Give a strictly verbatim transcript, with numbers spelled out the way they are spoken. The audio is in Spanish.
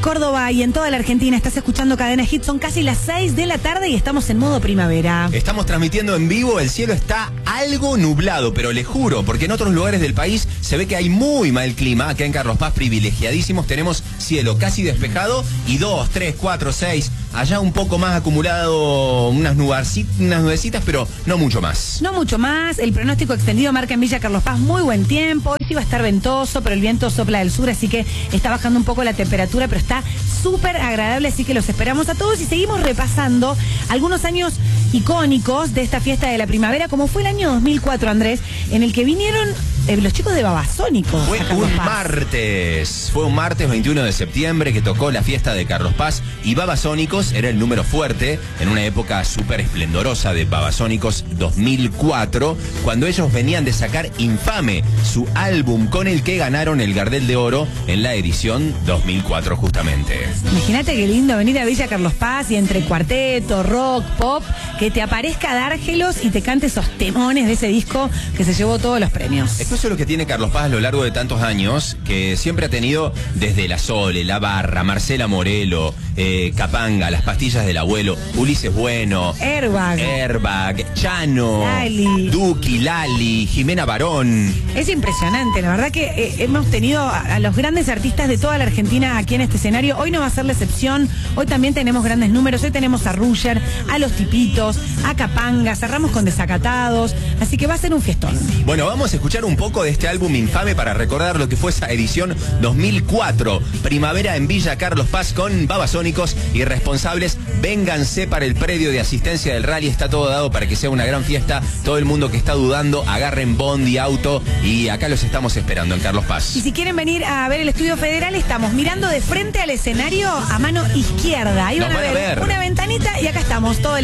Córdoba y en toda la Argentina estás escuchando Cadena Hit. Son casi las seis de la tarde y estamos en modo primavera. Estamos transmitiendo en vivo, el cielo está algo nublado, pero les juro, porque en otros lugares del país se ve que hay muy mal clima. Acá en Carlos Paz, privilegiadísimos, tenemos cielo casi despejado y dos, tres, cuatro, seis, allá un poco más acumulado, unas, nubecitas, unas nubecitas, pero no mucho más. No mucho más. El pronóstico extendido marca en Villa Carlos Paz muy buen tiempo. Hoy sí va a estar ventoso, pero el viento sopla del sur, así que está bajando un poco la temperatura, pero está súper agradable, así que los esperamos a todos y seguimos repasando algunos años icónicos de esta fiesta de la primavera, como fue el año dos mil cuatro, Andrés, en el que vinieron eh, los chicos de Babasónicos. Fue un martes, fue un martes veintiuno de septiembre que tocó la fiesta de Carlos Paz y Babasónicos era el número fuerte en una época súper esplendorosa de Babasónicos dos mil cuatro, cuando ellos venían de sacar Infame, su álbum con el que ganaron el Gardel de Oro en la edición dos mil cuatro justamente. Imagínate qué lindo venir a Villa Carlos Paz y entre cuarteto, rock, pop, que te aparezca Dárgelos y te cante esos temones de ese disco que se llevó todos los premios. Eso es lo que tiene Carlos Paz a lo largo de tantos años, que siempre ha tenido desde La Sole, La Barra, Marcela Morelo, eh, Capanga, Las Pastillas del Abuelo, Ulises Bueno, Airbag, Airbag, Chano, Lali, Duki, Lali, Jimena Barón. Es impresionante, la verdad que eh, hemos tenido a, a los grandes artistas de toda la Argentina aquí en este escenario. Hoy no va a ser la excepción, hoy también tenemos grandes números, hoy tenemos a Ruger, a Los Tipitos, a Capanga, cerramos con Desacatados, así que va a ser un fiestón. Bueno, vamos a escuchar un poco de este álbum Infame para recordar lo que fue esa edición dos mil cuatro, primavera en Villa Carlos Paz con Babasónicos y responsables. Vénganse para el predio de asistencia del rally, está todo dado para que sea una gran fiesta. Todo el mundo que está dudando, agarren bondi, auto y acá los estamos esperando en Carlos Paz. Y si quieren venir a ver el Estudio Federal, estamos mirando de frente al escenario a mano izquierda. Ahí van, van a ver, a ver una ventanita y acá estamos todo el